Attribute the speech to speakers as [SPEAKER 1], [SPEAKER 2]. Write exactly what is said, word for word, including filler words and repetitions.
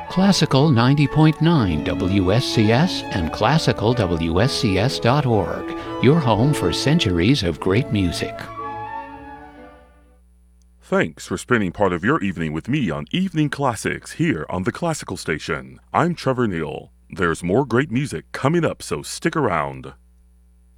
[SPEAKER 1] Classical ninety point nine W S C S and classical W S C S dot org, your home for centuries of great music.
[SPEAKER 2] Thanks for spending part of your evening with me on Evening Classics here on the Classical Station. I'm Trevor Neal. There's more great music coming up, so stick around.